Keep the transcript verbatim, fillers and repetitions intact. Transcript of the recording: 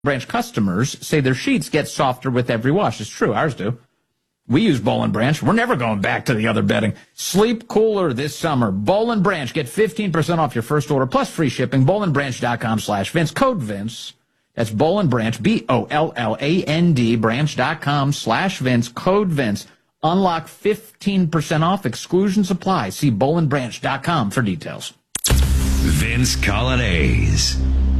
Branch customers say their sheets get softer with every wash. It's true. Ours do. We use Boll and Branch. We're never going back to the other bedding. Sleep cooler this summer. Boll and Branch. Get fifteen percent off your first order plus free shipping. bollandbranch.com slash Vince. Code Vince. That's Boll and Branch. B O L L A N D. Branch.com slash Vince. Code Vince. Unlock fifteen percent off. Exclusions apply. See bollandbranch dot com for details. Vince Coglianese.